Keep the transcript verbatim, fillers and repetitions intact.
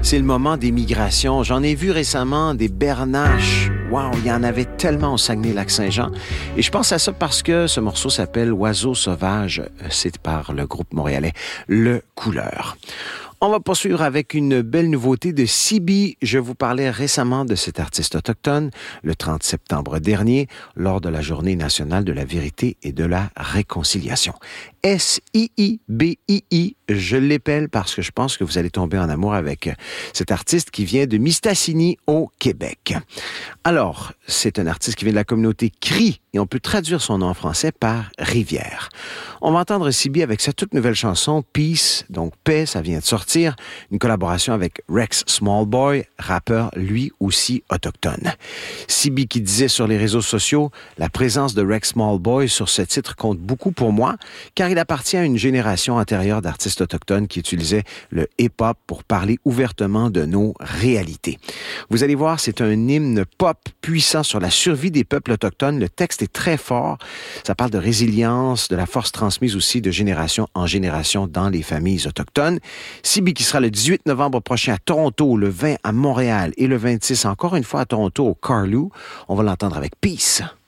C'est le moment des migrations. J'en ai vu récemment des bernaches. Wow, il y en avait tellement au Saguenay-Lac-Saint-Jean. Et je pense à ça parce que ce morceau s'appelle Oiseau sauvage. C'est par le groupe montréalais Le Couleur. On va poursuivre avec une belle nouveauté de Sibi. Je vous parlais récemment de cet artiste autochtone le trente septembre dernier lors de la Journée nationale de la vérité et de la réconciliation. S I I B I I, je l'épelle parce que je pense que vous allez tomber en amour avec cet artiste qui vient de Mistassini au Québec. Alors, c'est un artiste qui vient de la communauté Cri et on peut traduire son nom en français par rivière. On va entendre Sibi avec sa toute nouvelle chanson Peace, donc paix, ça vient de sortir, une collaboration avec Rex Smallboy, rappeur lui aussi autochtone. Sibi qui disait sur les réseaux sociaux, la présence de Rex Smallboy sur ce titre compte beaucoup pour moi, car il appartient à une génération antérieure d'artistes autochtones qui utilisaient le hip-hop pour parler ouvertement de nos réalités. Vous allez voir, c'est un hymne pop puissant sur la survie des peuples autochtones. Le texte est très fort. Ça parle de résilience, de la force transmise aussi de génération en génération dans les familles autochtones. Sibi qui sera le dix-huit novembre prochain à Toronto, le vingt à Montréal et le vingt-six encore une fois à Toronto au Carlou. On va l'entendre avec Peace.